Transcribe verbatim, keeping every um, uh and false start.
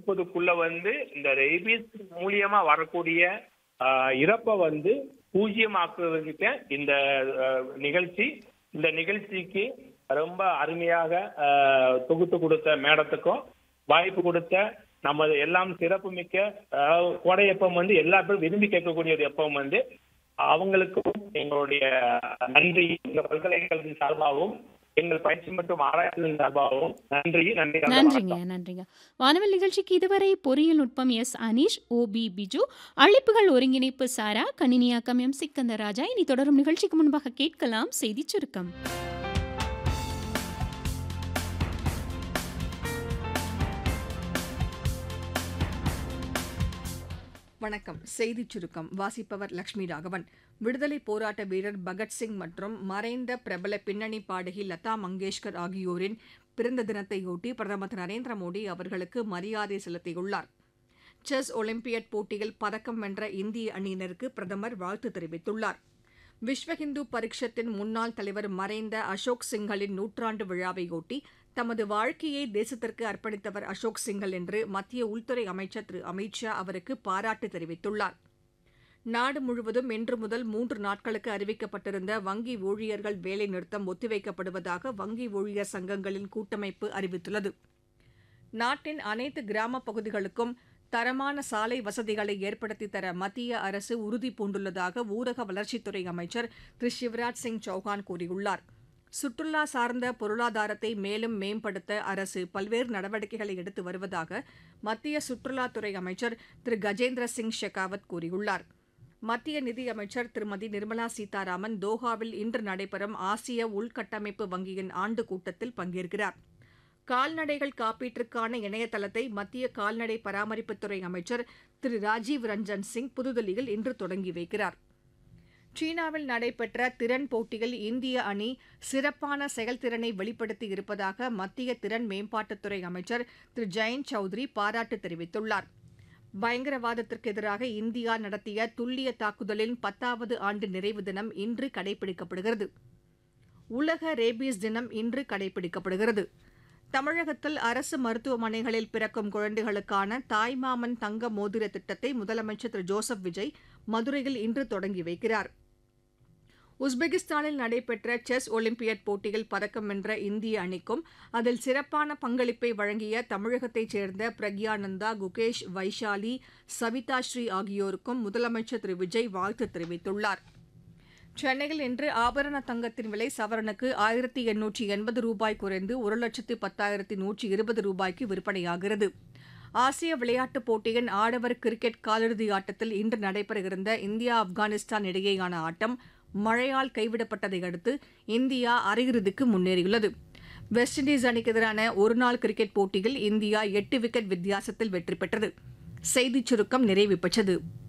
முப்பதுக்குள்ள வந்து இந்த ரேபீஸ் மூலியமா வரக்கூடிய ஆஹ், இறப்பை வந்து பூஜ்ஜியமாக்குவதற்கு இந்த ஆஹ், நிகழ்ச்சி இந்த நிகழ்ச்சிக்கு ரொம்ப அருமையாக ஆஹ், தொகுத்து கொடுத்த மேடத்துக்கும் வாய்ப்பு கொடுத்த நமது எல்லாம் சிறப்பு மிக்க அதாவது கோடை எப்பம் வந்து எல்லா பேரும் விரும்பி கேட்கக்கூடிய ஒரு எப்பம் வந்து அவங்களுக்கும் எங்களுடைய நன்றி எங்கள் பல்கலைக்கழகத்தின் சார்பாகவும் எங்கள் பயிற்சி மற்றும் ஆராய்ச்சியின் சார்பாகவும் நன்றி நன்றி கலந்த நன்றிங்க வணக்கம். நன்றிங்க வானவில் நிகழ்ச்சிக்கு இதுவரை பொறியியல் நுட்பம் எஸ் அனீஷ் ஓபி பிஜு அழைப்புகள் ஒருங்கிணைப்பு சாரா கணினியாக்கம் எம் சிக்கந்தராஜா இனி தொடரும் நிகழ்ச்சிக்கு முன்பாக கேட்கலாம் செய்திச் சுருக்கம். வணக்கம். செய்திச் சுருக்கம் வாசிப்பவர் லட்சுமி ராகவன். விடுதலை போராட்ட வீரர் பகத்சிங் மற்றும் மறைந்த பிரபல பின்னணி பாடகி லதா மங்கேஷ்கர் ஆகியோரின் பிறந்த தினத்தையொட்டி பிரதமர் திரு நரேந்திர மோடி அவர்களுக்கு மரியாதை செலுத்தியுள்ளார். செஸ் ஒலிம்பியட் போட்டியில் பதக்கம் வென்ற இந்திய அணியினருக்கு பிரதமர் வாழ்த்து தெரிவித்துள்ளார். விஸ்வ ஹிந்து பரிஷத்தின் முன்னாள் தலைவர் மறைந்த அசோக் சிங்கலின் நூற்றாண்டு விழாவையொட்டி தமது வாழ்க்கையை தேசத்திற்கு அர்ப்பணித்தவர் அசோக் சிங்கல் என்று மத்திய உள்துறை அமைச்சர் திரு அமித் ஷா அவருக்கு பாராட்டு தெரிவித்துள்ளார். நாடு முழுவதும் இன்று முதல் மூன்று நாட்களுக்கு அறிவிக்கப்பட்டிருந்த வங்கி ஊழியர்கள் வேலைநிறுத்தம் ஒத்திவைக்கப்படுவதாக வங்கி ஊழியர் சங்கங்களின் கூட்டமைப்பு அறிவித்துள்ளது. நாட்டின் அனைத்து கிராமப் பகுதிகளுக்கும் தரமான சாலை வசதிகளை ஏற்படுத்தித் தர மத்திய அரசு உறுதி பூண்டுள்ளதாக ஊரக வளர்ச்சித்துறை அமைச்சர் திரு சிவராஜ் சிங் சௌஹான் கூறியுள்ளார். சுற்றுலா சார்ந்த பொருளாதாரத்தை மேலும் மேம்படுத்த அரசு பல்வேறு நடவடிக்கைகளை எடுத்து வருவதாக மத்திய சுற்றுலாத்துறை அமைச்சர் திரு கஜேந்திர சிங் ஷெகாவத் கூறியுள்ளார். மத்திய நிதியமைச்சர் திருமதி நிர்மலா சீதாராமன் தோஹாவில் இன்று நடைபெறும் ஆசிய உள்கட்டமைப்பு வங்கியின் ஆண்டு கூட்டத்தில் பங்கேற்கிறார். கால்நடைகள் காப்பீட்டிற்கான இணையதளத்தை மத்திய கால்நடை பராமரிப்புத்துறை அமைச்சர் திரு ராஜீவ் ரஞ்சன் சிங் புதுதில்லியில் இன்று தொடங்கி வைக்கிறார். சீனாவில் நடைபெற்ற திறன் போட்டியில் இந்திய அணி சிறப்பான செயல்திறனை வெளிப்படுத்தி இருப்பதாக மத்திய திறன் மேம்பாட்டுத்துறை அமைச்சர் திரு ஜெயந்த் சௌத்ரி பாராட்டு தெரிவித்துள்ளார். பயங்கரவாதத்திற்கு எதிராக இந்தியா நடத்திய துல்லிய தாக்குதலின் பத்தாவது ஆண்டு நிறைவு தினம் இன்று கடைபிடிக்கப்படுகிறது. உலக ரேபீஸ் தினம் இன்று கடைபிடிக்கப்படுகிறது. தமிழகத்தில் அரசு மருத்துவமனைகளில் பிறக்கும் குழந்தைகளுக்கான தாய்மாமன் தங்க மோதிர திட்டத்தை முதலமைச்சர் திரு ஜோசப் விஜய் மதுரையில் இன்று தொடங்கி வைக்கிறார். உஸ்பெகிஸ்தானில் நடைபெற்ற செஸ் ஒலிம்பியட் போட்டியில் பதக்கம் வென்ற இந்திய அணிக்கும் அதில் சிறப்பான பங்களிப்பை வழங்கிய தமிழகத்தைச் சேர்ந்த பிரக்யானந்தா, குகேஷ், வைஷாலி, சவிதா ஸ்ரீ ஆகியோருக்கும் முதலமைச்சர் திரு விஜய் வாழ்த்து தெரிவித்துள்ளார். சென்னையில் இன்று ஆபரண தங்கத்தின் விலை சவரனுக்கு ஆயிரத்தி எண்ணூற்றி எண்பது ரூபாய் குறைந்து ஒரு லட்சத்து பத்தாயிரத்தி நூற்றி இருபது ரூபாய்க்கு விற்பனையாகிறது. ஆசிய விளையாட்டுப் போட்டியின் ஆடவர் கிரிக்கெட் காலிறுதி ஆட்டத்தில் இன்று நடைபெறவிருந்த இந்தியா ஆப்கானிஸ்தான் இடையேயான ஆட்டம் மழையால் கைவிடப்பட்டதை அடுத்து இந்தியா அரையிறுதிக்கு முன்னேறியுள்ளது. வெஸ்ட் இண்டீஸ் அணிக்கு எதிரான ஒருநாள் கிரிக்கெட் போட்டியில் இந்தியா எட்டு விக்கெட் வித்தியாசத்தில் வெற்றி பெற்றது. செய்திச் சுருக்கம் நிறைவு பெற்றது.